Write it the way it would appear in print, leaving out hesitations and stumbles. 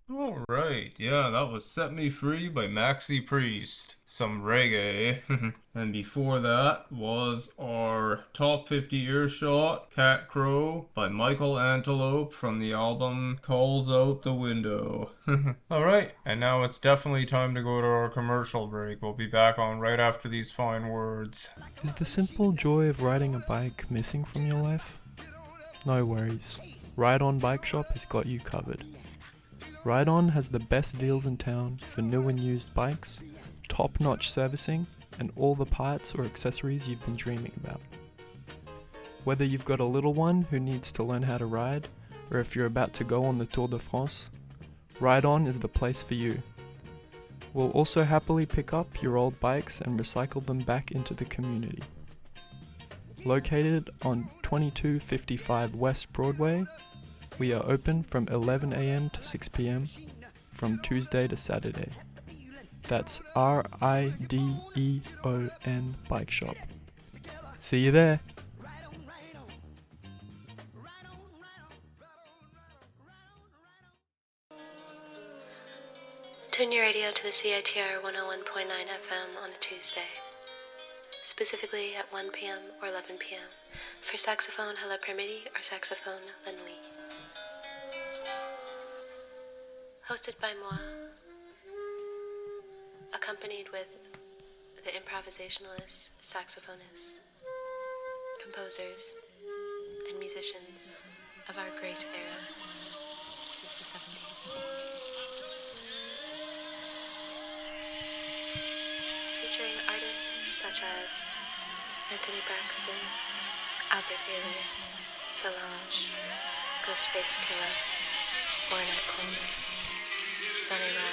Alright, yeah, that was Set Me Free by Maxi Priest. Some reggae. And before that was our Top 50 Earshot, Cat Crow by Michael Antelope from the album Calls Out the Window. Alright, and now it's definitely time to go to our commercial break. We'll be back on right after these fine words. Is the simple joy of riding a bike missing from your life? No worries. Ride On Bike Shop has got you covered. Ride On has the best deals in town for new and used bikes, top-notch servicing, and all the parts or accessories you've been dreaming about. Whether you've got a little one who needs to learn how to ride, or if you're about to go on the Tour de France, Ride On is the place for you. We'll also happily pick up your old bikes and recycle them back into the community. Located on 2255 West Broadway, we are open from 11 a.m. to 6 p.m. from Tuesday to Saturday. That's RIDEON Bike Shop. See you there! Tune your radio to the CITR 101.9 FM on a Tuesday, specifically at 1 p.m. or 11 p.m. for saxophone à la Permiti or saxophone la nuit. Hosted by moi, accompanied with the improvisationalists, saxophonists, composers, and musicians of our great era since the 70s. Featuring artists such as Anthony Braxton, Albert Bailey, Solange, Ghostface Killah, Ornette Coleman, Sonny Rollins,